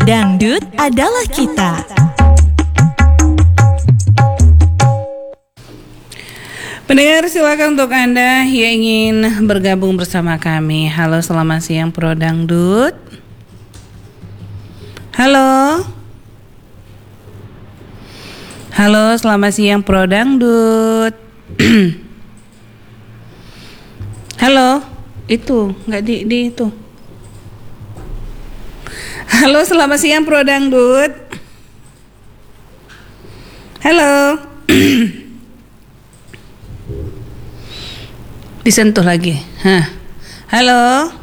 Dangdut adalah kita. Pendengar, silakan untuk Anda yang ingin bergabung bersama kami. Halo, selamat siang Pro Dangdut. Halo. Halo, selamat siang Pro Dangdut. Halo, itu nggak di itu. Halo, selamat siang Pro Dangdut. Halo. Disentuh lagi. Halo.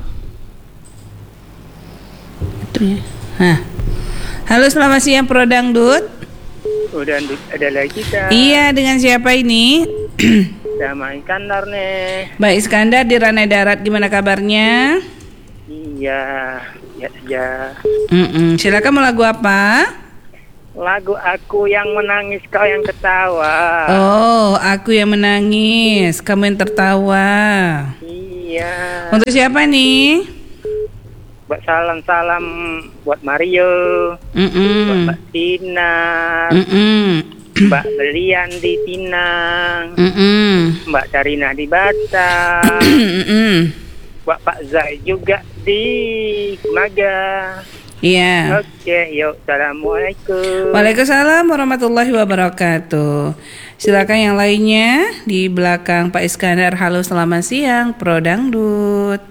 Itu ya. Halo, selamat siang Pro Dangdut. Pro Dangdut adalah kita. Iya, dengan siapa ini? Sama Iskandar nih. Mbak Iskandar di Ranai Darat, gimana kabarnya? Iya, ya. Silakan, mau lagu apa? Lagu Aku Yang Menangis Kau Yang Ketawa. Oh, Aku Yang Menangis, Kamu Yang Tertawa. Iya. Untuk siapa nih? Buat salam-salam buat Mario, buat Mbak Tina, Mbak Belian di Pinang, Mbak Darina di Batam, buat Pak Zai juga di Maga. Iya. Oke, yuk, assalamualaikum. Waalaikumsalam warahmatullahi wabarakatuh. Silakan yang lainnya di belakang Pak Iskandar. Halo, selamat siang Pro Dangdut.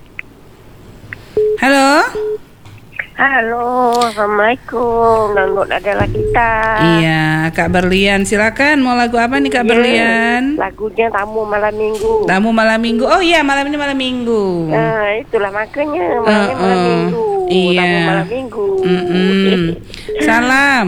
Halo. Halo, assalamualaikum. Dangdut adalah kita. Iya, Kak Berlian, silakan. Mau lagu apa nih Kak Berlian? Lagunya Tamu Malam Minggu. Tamu Malam Minggu. Oh iya, malam ini malam Minggu. Itulah makanya malamnya malam Minggu. Iya. Tamu Malam Minggu. Salam.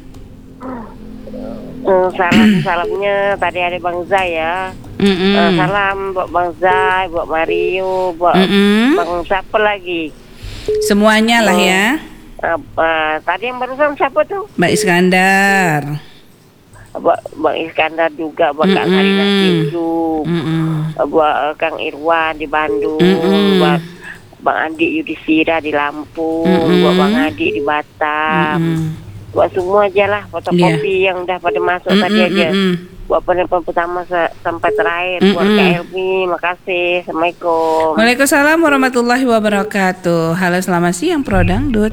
Salamnya tadi ada Bang Zai ya. Salam buat Bang Zai, buat Mario, buat Bang siapa lagi? Semuanya lah ya. Tadi yang barusan siapa tuh? Mbak Iskandar. Buat Bang Iskandar juga, buat Kak Sarina Kinsu, buat Kang Irwan di Bandung, buat Bang Andi Yudhistira di Lampung, buat Bang Adi di Batam, buat semua aja lah fotokopi yang udah pada masuk tadi aja. Buat penelepon pertama sampai terakhir, buat Kak Elmi, makasih. Assalamualaikum. Waalaikumsalam warahmatullahi wabarakatuh. Halo, selamat siang Pro Dangdut.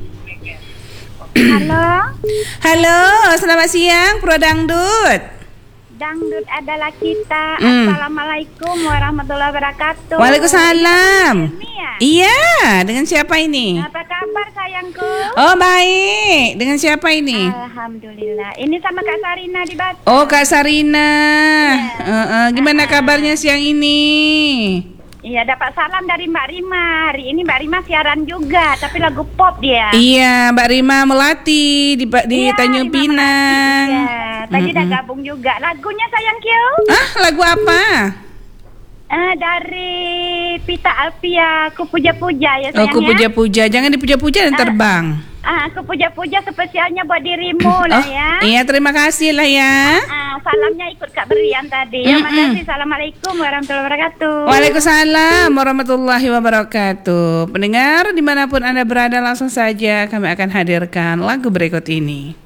Halo. Halo, selamat siang Pro Dangdut. Dangdut adalah kita. Assalamualaikum warahmatullahi wabarakatuh. Waalaikumsalam. Ini ya? Iya, dengan siapa ini? Apa kabar sayangku? Oh, baik. Dengan siapa ini? Alhamdulillah. Ini sama Kak Sarina di Batam. Oh, Kak Sarina. Gimana kabarnya siang ini? Iya, dapat salam dari Mbak Rima. Hari ini Mbak Rima siaran juga, tapi lagu pop dia. Iya, Mbak Rima Melati di Tanjung Pinang. Iya, tadi udah gabung juga. Lagunya sayang Kyo. Lagu apa? Dari Pita Alfia, Ku Puja-Puja ya sayang. Oh, Ku Puja-Puja. Jangan dipuja-puja dan terbang. Aku puja-puja spesialnya buat dirimu lah ya. Iya, terima kasih lah ya. Salamnya ikut Kak Berian tadi. Ya, makasih. Assalamualaikum warahmatullahi wabarakatuh. Waalaikumsalam warahmatullahi wabarakatuh. Pendengar dimanapun Anda berada, langsung saja kami akan hadirkan lagu berikut ini.